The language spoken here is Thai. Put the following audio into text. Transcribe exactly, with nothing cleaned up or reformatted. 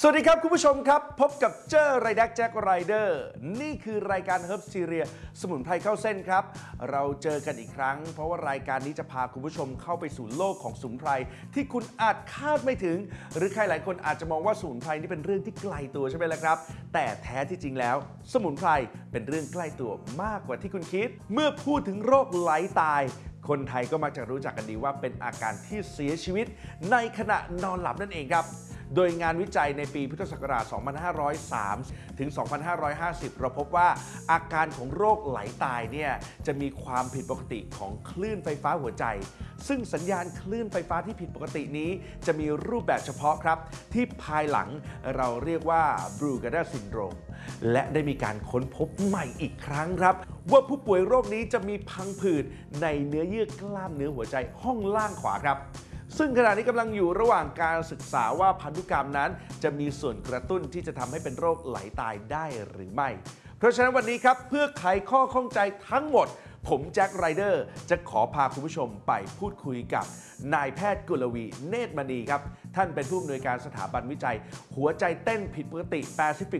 สวัสดีครับคุณผู้ชมครับพบกับเจอไรดักแจ็คไรเดอร์นี่คือรายการ Herb Series สมุนไพรเข้าเส้นครับเราเจอกันอีกครั้งเพราะว่ารายการนี้จะพาคุณผู้ชมเข้าไปสู่โลกของสมุนไพรที่คุณอาจคาดไม่ถึงหรือใครหลายคนอาจจะมองว่าสมุนไพรนี่เป็นเรื่องที่ไกลตัวใช่ไหมล่ะครับแต่แท้ที่จริงแล้วสมุนไพรเป็นเรื่องใกล้ตัวมากกว่าที่คุณคิดเมื่อพูดถึงโรคไหลตายคนไทยก็มักจะรู้จักกันดีว่าเป็นอาการที่เสียชีวิตในขณะนอนหลับนั่นเองครับโดยงานวิจัยในปีพุทธศักราช สองพันห้าร้อยสาม ถึง สองพันห้าร้อยห้าสิบ เราพบว่าอาการของโรคไหลตายเนี่ยจะมีความผิดปกติของคลื่นไฟฟ้าหัวใจซึ่งสัญญาณคลื่นไฟฟ้าที่ผิดปกตินี้จะมีรูปแบบเฉพาะครับที่ภายหลังเราเรียกว่า Brugada Syndrome และได้มีการค้นพบใหม่อีกครั้งครับว่าผู้ป่วยโรคนี้จะมีพังผืดในเนื้อเยื่อกล้ามเนื้อหัวใจห้องล่างขวาครับซึ่งขณะนี้กำลังอยู่ระหว่างการศึกษาว่าพันธุกรรมนั้นจะมีส่วนกระตุ้นที่จะทำให้เป็นโรคไหลตายได้หรือไม่เพราะฉะนั้นวันนี้ครับเพื่อไขข้อข้องใจทั้งหมดผมแจ็คไรเดอร์จะขอพาคุณผู้ชมไปพูดคุยกับนายแพทย์กุลวีเนตรมณีครับท่านเป็นผู้อำนวยการสถาบันวิจัยหัวใจเต้นผิดปกติ Pacific